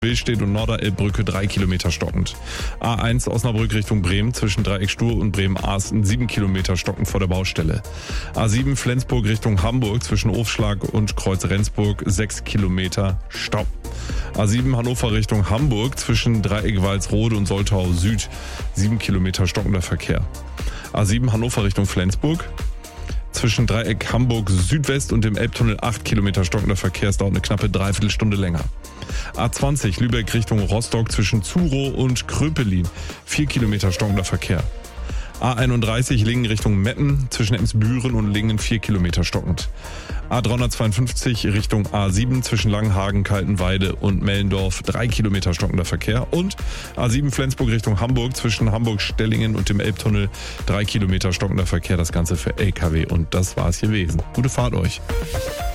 Steht und Norderelbbrücke 3 Kilometer stockend. A1 Osnabrück Richtung Bremen zwischen Dreieck Stur und Bremen-Asten 7 Kilometer stockend vor der Baustelle. A7 Flensburg Richtung Hamburg zwischen Ofschlag und Kreuz Rendsburg 6 Kilometer Stau. A7 Hannover Richtung Hamburg zwischen Dreieck Walsrode und Soltau Süd 7 Kilometer stockender Verkehr. A7 Hannover Richtung Flensburg zwischen Dreieck Hamburg Südwest und dem Elbtunnel 8 Kilometer stockender Verkehr. Es dauert eine knappe Dreiviertelstunde länger. A20 Lübeck Richtung Rostock zwischen Zurow und Kröpelin 4 Kilometer stockender Verkehr. A31 Lingen Richtung Meppen zwischen Emsbüren und Lingen 4 Kilometer stockend. A352 Richtung A7 zwischen Langenhagen, Kaltenweide und Mellendorf 3 Kilometer stockender Verkehr. Und A7 Flensburg Richtung Hamburg zwischen Hamburg-Stellingen und dem Elbtunnel 3 Kilometer stockender Verkehr. Das Ganze für LKW. Und das war's gewesen. Gute Fahrt euch.